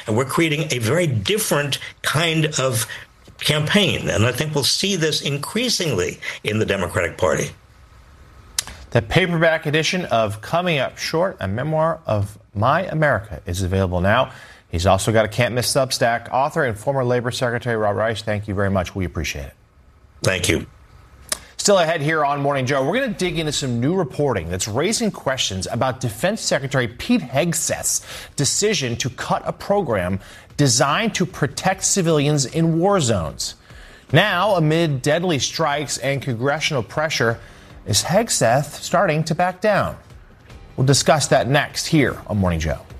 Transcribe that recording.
And we're creating a very different kind of campaign. And I think we'll see this increasingly in the Democratic Party. The paperback edition of Coming Up Short, a memoir of My America, is available now. He's also got a can't-miss Substack. Author and former Labor Secretary Rob Reich, thank you very much. We appreciate it. Thank you. Still ahead here on Morning Joe, we're going to dig into some new reporting that's raising questions about Defense Secretary Pete Hegseth's decision to cut a program designed to protect civilians in war zones. Now, amid deadly strikes and congressional pressure, is Hegseth starting to back down? We'll discuss that next here on Morning Joe.